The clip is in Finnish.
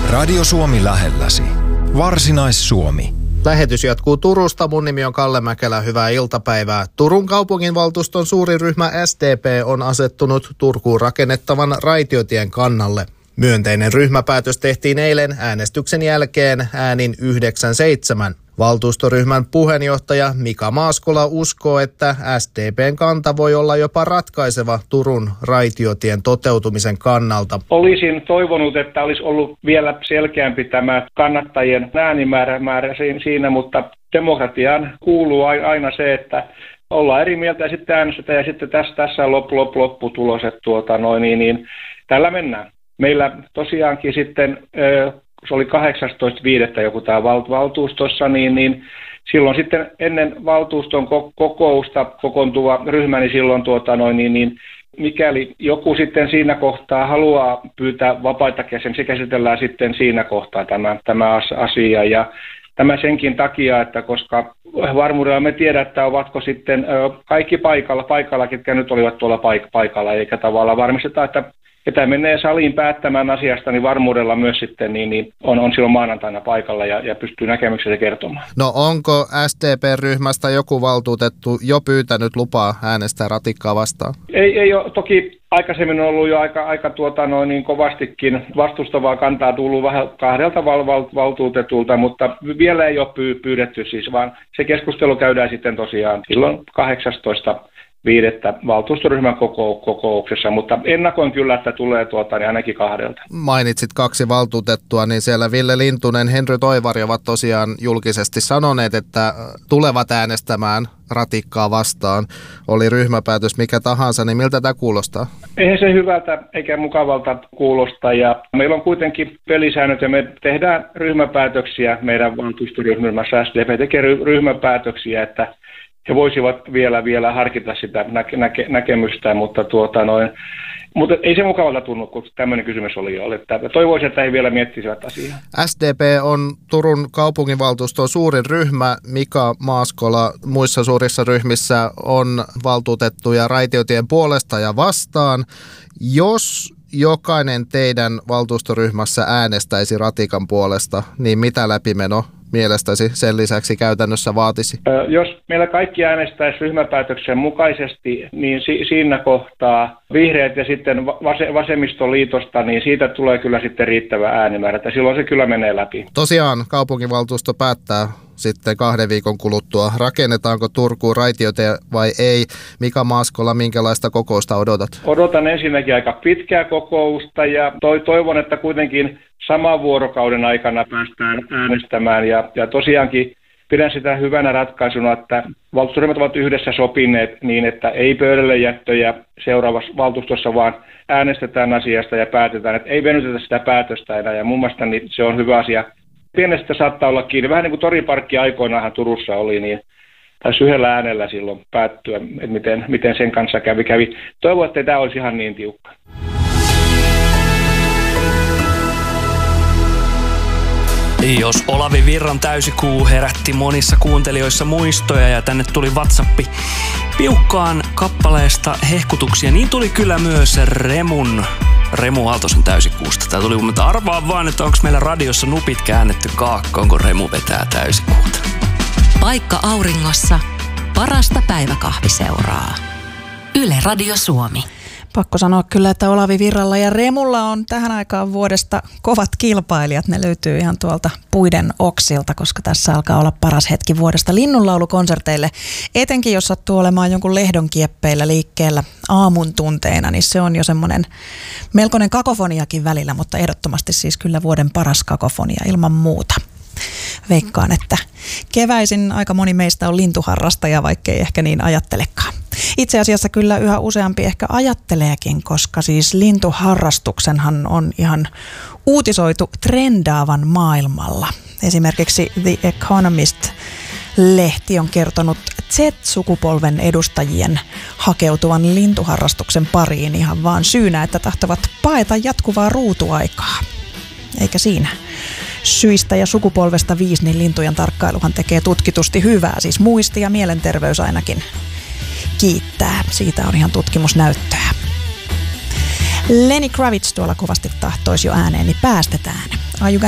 Radio Suomi lähelläsi. Varsinais-Suomi. Lähetys jatkuu Turusta. Mun nimi on Kalle Mäkelä. Hyvää iltapäivää. Turun kaupunginvaltuuston suuri ryhmä SDP on asettunut Turkuun rakennettavan raitiotien kannalle. Myönteinen ryhmäpäätös tehtiin eilen äänestyksen jälkeen äänin 9-7. Valtuustoryhmän puheenjohtaja Mika Maaskola uskoo, että SDP:n kanta voi olla jopa ratkaiseva Turun raitiotien toteutumisen kannalta. Olisin toivonut, että olisi ollut vielä selkeämpi tämä kannattajien äänimäärä siinä, mutta demokratiaan kuuluu aina se, että ollaan eri mieltä ja sitten äänestetään ja sitten tässä on lopputulos, että tällä mennään. Meillä tosiaankin sitten se oli 18.5. joku tämä valtuustossa, niin silloin sitten ennen valtuuston kokousta kokoontuva ryhmä, niin silloin mikäli joku sitten siinä kohtaa haluaa pyytää vapaita käsin, se käsitellään sitten siinä kohtaa tämä asia. Ja tämä senkin takia, että koska varmuudella me tiedä, että ovatko sitten kaikki paikalla, ketkä nyt olivat tuolla paikalla, eikä tavallaan varmistetaan, että ketä menee saliin päättämään asiasta, niin varmuudella myös sitten on silloin maanantaina paikalla ja pystyy näkemyksensä kertomaan. No onko SDP-ryhmästä joku valtuutettu jo pyytänyt lupaa äänestää ratikkaa vastaan? Ei ole. Toki aikaisemmin on ollut jo aika kovastikin vastustavaa kantaa tullut vähän kahdelta valtuutetulta, mutta vielä ei ole pyydetty siis, vaan se keskustelu käydään sitten tosiaan silloin 18.5. valtuustoryhmän kokouksessa, mutta ennakoin kyllä, että tulee ainakin kahdelta. Mainitsit kaksi valtuutettua, niin siellä Ville Lintunen, Henry Toivari ovat tosiaan julkisesti sanoneet, että tulevat äänestämään ratikkaa vastaan. Oli ryhmäpäätös mikä tahansa, niin miltä tämä kuulostaa? Eihän se hyvältä eikä mukavalta kuulosta, ja meillä on kuitenkin pelisäännöt, ja me tehdään ryhmäpäätöksiä meidän valtuustoryhmässä. SDP tekee ryhmäpäätöksiä, että he voisivat vielä harkita sitä näkemystä, mutta ei se mukavalta tunnu, kun tämmöinen kysymys oli jo. Toivoisin, että he vielä miettisivät asiaa. SDP on Turun kaupunginvaltuuston suurin ryhmä. Mika Maaskola muissa suurissa ryhmissä on valtuutettuja raitiotien puolesta ja vastaan. Jos jokainen teidän valtuustoryhmässä äänestäisi ratikan puolesta, niin mitä läpimeno mielestäsi sen lisäksi käytännössä vaatisi? Jos meillä kaikki äänestäisi ryhmäpäätöksen mukaisesti, niin siinä kohtaa vihreät ja sitten vasemmistoliitosta, niin siitä tulee kyllä sitten riittävä äänimäärä, että silloin se kyllä menee läpi. Tosiaan kaupunginvaltuusto päättää sitten 2 viikon kuluttua, rakennetaanko Turkuun raitiotie vai ei. Mika Maaskola, minkälaista kokousta odotat? Odotan ensinnäkin aika pitkää kokousta ja toivon, että kuitenkin saman vuorokauden aikana päästään äänestämään ja tosiaankin pidän sitä hyvänä ratkaisuna, että valtuustoryhmät ovat yhdessä sopineet niin, että ei pöydälle jättöjä seuraavassa valtuustossa, vaan äänestetään asiasta ja päätetään, että ei venytetä sitä päätöstä enää ja mun mielestä niin se on hyvä asia. Pienestä saattaa olla kiinni. Vähän niin kuin toriparkki aikoinaanhan Turussa oli, niin taisi yhdellä äänellä silloin päättyä, että miten sen kanssa kävi. Toivon, että tämä olisi ihan niin tiukka. Jos Olavi Virran täysikuu herätti monissa kuuntelijoissa muistoja ja tänne tuli WhatsAppi piukkaan kappaleesta hehkutuksia, niin tuli kyllä myös Remu Aaltosen täysikuusta. Tää tuli, mutta arvaa vaan, että onko meillä radiossa nupit käännetty kaakkoon, kun Remu vetää täysikuuta. Paikka auringossa, parasta päiväkahviseuraa. Yle Radio Suomi. Pakko sanoa kyllä, että Olavi Virralla ja Remulla on tähän aikaan vuodesta kovat kilpailijat. Ne löytyy ihan tuolta puiden oksilta, koska tässä alkaa olla paras hetki vuodesta linnunlaulukonserteille. Etenkin jos sattuu olemaan jonkun lehdon kieppeillä liikkeellä aamun tunteina, niin se on jo semmoinen melkoinen kakofoniakin välillä, mutta ehdottomasti siis kyllä vuoden paras kakofonia ilman muuta. Veikkaan, että keväisin aika moni meistä on lintuharrastaja, vaikkei ehkä niin ajattelekaan. Itse asiassa kyllä yhä useampi ehkä ajatteleekin, koska siis lintuharrastuksenhan on ihan uutisoitu trendaavan maailmalla. Esimerkiksi The Economist-lehti on kertonut Z-sukupolven edustajien hakeutuvan lintuharrastuksen pariin ihan vaan syynä, että tahtovat paeta jatkuvaa ruutuaikaa. Eikä siinä. Syistä ja sukupolvesta 5, niin lintujen tarkkailuhan tekee tutkitusti hyvää, siis muisti ja mielenterveys ainakin kiittää. Siitä on ihan tutkimusnäyttöä. Lenny Kravitz tuolla kovasti tahtoisi jo ääneen, niin päästetään. Are you